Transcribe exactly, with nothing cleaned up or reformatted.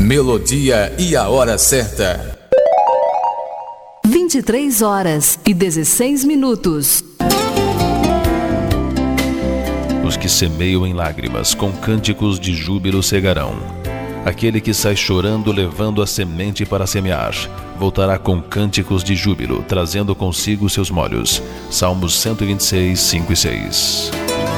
melodia e a hora certa. vinte e três horas e dezesseis minutos. Os que semeiam em lágrimas, com cânticos de júbilo cegarão. Aquele que sai chorando, levando a semente para semear, voltará com cânticos de júbilo, trazendo consigo seus molhos. Salmos cento e vinte e seis, cinco e seis.